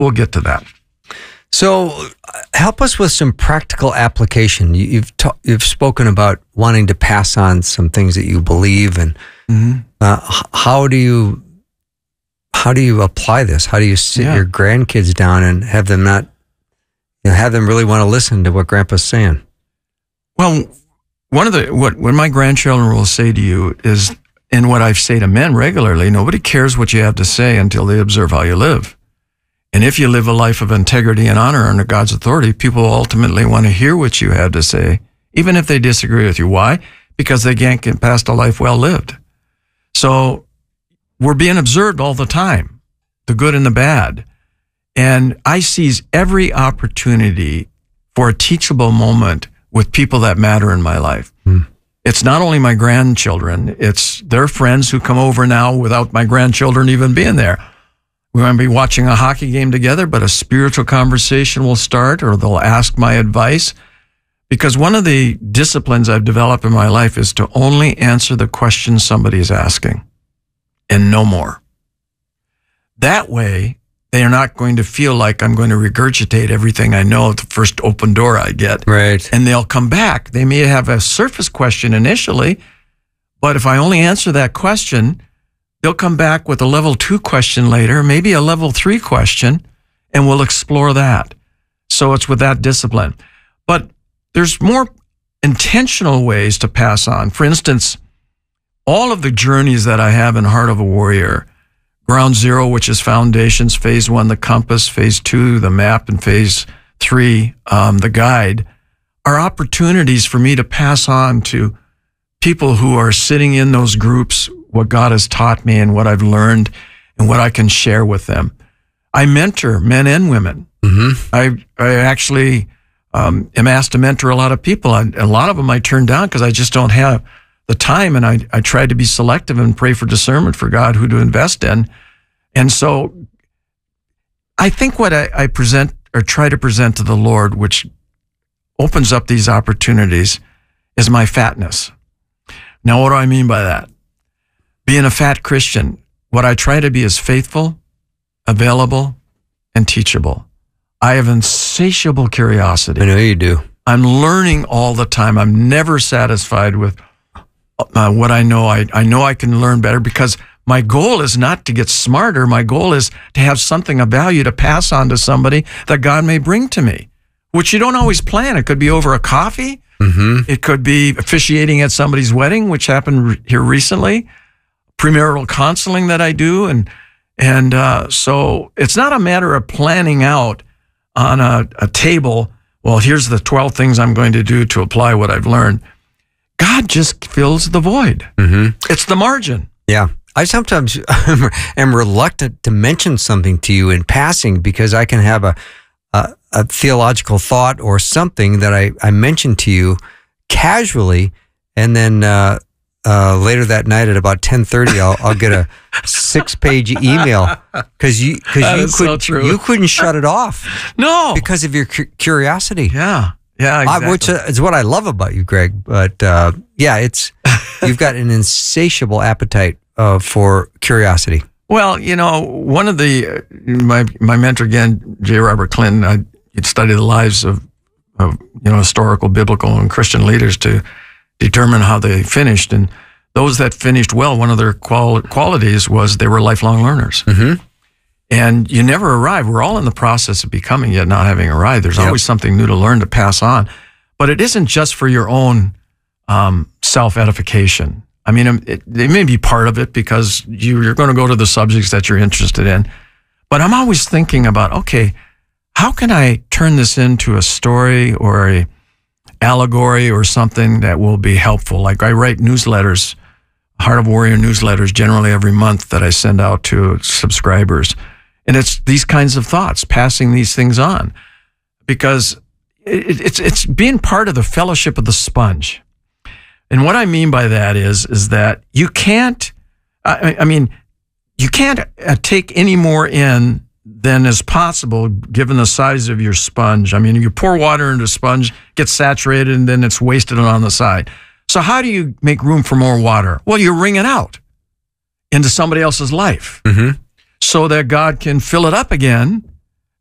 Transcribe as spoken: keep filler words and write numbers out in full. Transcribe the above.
we'll get to that. So help us with some practical application. You, you've ta- you've spoken about wanting to pass on some things that you believe, and mm-hmm. uh, h- how do you how do you apply this? How do you sit yeah. your grandkids down and have them not, you know, have them really want to listen to what Grandpa's saying? Well, one of the what what my grandchildren will say to you is, and what I say to men regularly, nobody cares what you have to say until they observe how you live. And if you live a life of integrity and honor under God's authority, people will ultimately want to hear what you have to say, even if they disagree with you. Why? Because they can't get past a life well lived. So we're being observed all the time, the good and the bad. And I seize every opportunity for a teachable moment with people that matter in my life. Mm. It's not only my grandchildren, it's their friends who come over now without my grandchildren even being there. We might be watching a hockey game together, but a spiritual conversation will start, or they'll ask my advice. Because one of the disciplines I've developed in my life is to only answer the question somebody is asking, and no more. That way, they are not going to feel like I'm going to regurgitate everything I know at the first open door I get. Right. And they'll come back. They may have a surface question initially, but if I only answer that question, they'll come back with a level two question later, maybe a level three question, and we'll explore that. So it's with that discipline. But there's more intentional ways to pass on. For instance, all of the journeys that I have in Heart of a Warrior, Ground Zero, which is foundations, phase one, the compass, phase two, the map, and phase three, um, the guide, are opportunities for me to pass on to people who are sitting in those groups what God has taught me and what I've learned and what I can share with them. I mentor men and women. Mm-hmm. I I actually um, am asked to mentor a lot of people. I, a lot of them I turn down because I just don't have the time, and I, I try to be selective and pray for discernment for God who to invest in. And so I think what I, I present or try to present to the Lord, which opens up these opportunities, is my fatness. Now, what do I mean by that? Being a fat Christian, what I try to be is faithful, available, and teachable. I have insatiable curiosity. I know you do. I'm learning all the time. I'm never satisfied with uh, what I know. I, I know I can learn better because my goal is not to get smarter. My goal is to have something of value to pass on to somebody that God may bring to me, which you don't always plan. It could be over a coffee. Mm-hmm. It could be officiating at somebody's wedding, which happened re- here recently. Premarital counseling that I do. And and uh, so it's not a matter of planning out on a, a table, well, here's the twelve things I'm going to do to apply what I've learned. God just fills the void. Mm-hmm. It's the margin. Yeah. I sometimes am reluctant to mention something to you in passing because I can have a, a, a theological thought or something that I, I mentioned to you casually, and then uh, Uh, later that night at about ten thirty, I'll, I'll get a six-page email because you because you could so you couldn't shut it off. No, because of your cu- curiosity. Yeah, yeah, exactly. I, which is what I love about you, Greg. But uh, yeah, it's you've got an insatiable appetite uh, for curiosity. Well, you know, one of the uh, my my mentor again, J. Robert Clinton. I he'd studied the lives of of you know historical, biblical, and Christian leaders to determine how they finished. And those that finished well, one of their qual- qualities was they were lifelong learners. Mm-hmm. And you never arrive. We're all in the process of becoming, yet not having arrived. There's yep. always something new to learn, to pass on. But it isn't just for your own um, self-edification. I mean, it, it may be part of it because you, you're going to go to the subjects that you're interested in. But I'm always thinking about, okay, how can I turn this into a story or a allegory or something that will be helpful? Like I write newsletters, Heart of Warrior newsletters, generally every month that I send out to subscribers. And it's these kinds of thoughts, passing these things on, because it, it's it's being part of the fellowship of the sponge. And what I mean by that is, is that you can't, I, I mean, you can't take any more in than is possible given the size of your sponge. I mean, you pour water into a sponge, gets saturated, and then it's wasted on the side. So how do you make room for more water? Well, you wring it out into somebody else's life mm-hmm. so that God can fill it up again